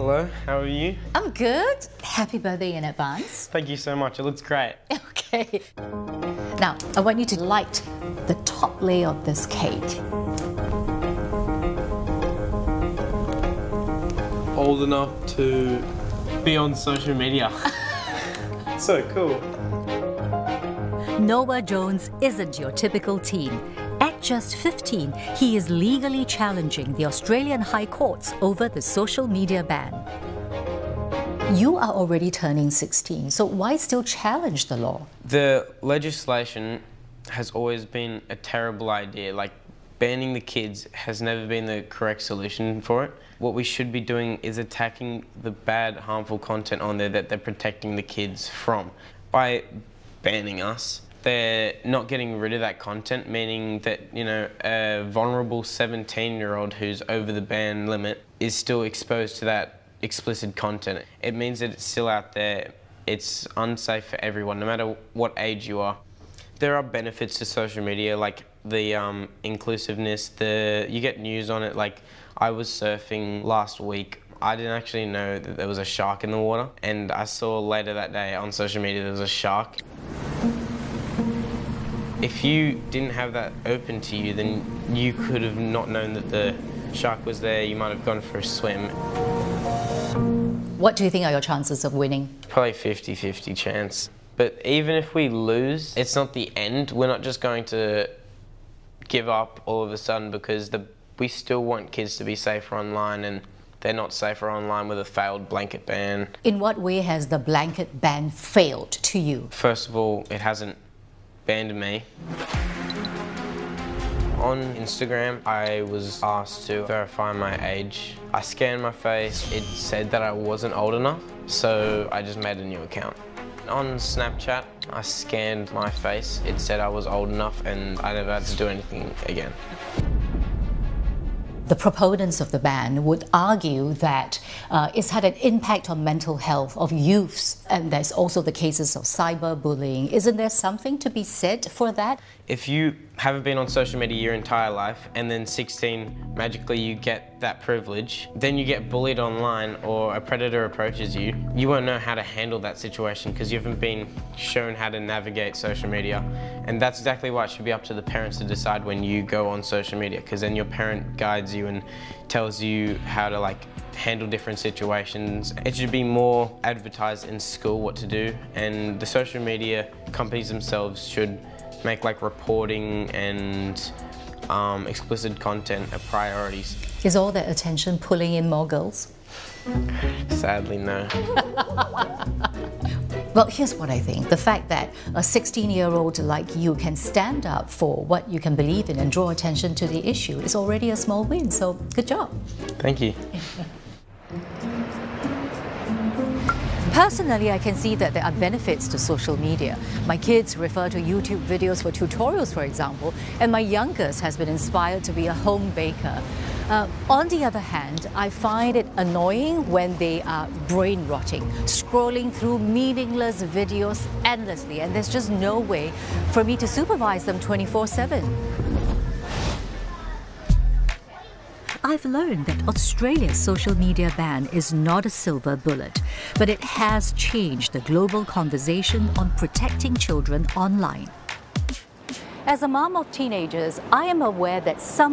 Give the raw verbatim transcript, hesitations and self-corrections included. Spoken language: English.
Hello, how are you? I'm good. Happy birthday in advance. Thank you so much, it looks great. Okay. Now, I want you to light the top layer of this cake. Old enough to be on social media. So cool. Noah Jones isn't your typical teen. At just fifteen, he is legally challenging the Australian High Courts over the social media ban. You are already turning sixteen, so why still challenge the law? The legislation has always been a terrible idea. Like, banning the kids has never been the correct solution for it. What we should be doing is attacking the bad, harmful content on there that they're protecting the kids from. By banning us, they're not getting rid of that content, meaning that, you know, a vulnerable seventeen-year-old who's over the ban limit is still exposed to that explicit content. It means that it's still out there. It's unsafe for everyone, no matter what age you are. There are benefits to social media, like the um, inclusiveness, the you get news on it. Like, I was surfing last week. I didn't actually know that there was a shark in the water, and I saw later that day on social media there was a shark. If you didn't have that open to you, then you could have not known that the shark was there. You might have gone for a swim. What do you think are your chances of winning? Probably fifty fifty chance. But even if we lose, it's not the end. We're not just going to give up all of a sudden, because the, we still want kids to be safer online, and they're not safer online with a failed blanket ban. In what way has the blanket ban failed to you? First of all, it hasn't banned me. On Instagram, I was asked to verify my age. I scanned my face. It said that I wasn't old enough, so I just made a new account. On Snapchat, I scanned my face. It said I was old enough, and I never had to do anything again. The proponents of the ban would argue that uh, it's had an impact on mental health of youths, and there's also the cases of cyberbullying. Isn't there something to be said for that? If you haven't been on social media your entire life, and then sixteen, magically you get that privilege, then you get bullied online or a predator approaches you, you won't know how to handle that situation because you haven't been shown how to navigate social media. And that's exactly why it should be up to the parents to decide when you go on social media, because then your parent guides you and tells you how to like handle different situations. It should be more advertised in school what to do, and the social media companies themselves should make like reporting and um, explicit content a priority. Is all that attention pulling in more girls? Sadly, no. Well, here's what I think. The fact that a sixteen-year-old like you can stand up for what you can believe in and draw attention to the issue is already a small win, so good job. Thank you. Personally, I can see that there are benefits to social media. My kids refer to YouTube videos for tutorials, for example, and my youngest has been inspired to be a home baker. Uh, on the other hand, I find it annoying when they are brain rotting, scrolling through meaningless videos endlessly, and there's just no way for me to supervise them twenty-four seven. I've learned that Australia's social media ban is not a silver bullet, but it has changed the global conversation on protecting children online. As a mom of teenagers, I am aware that some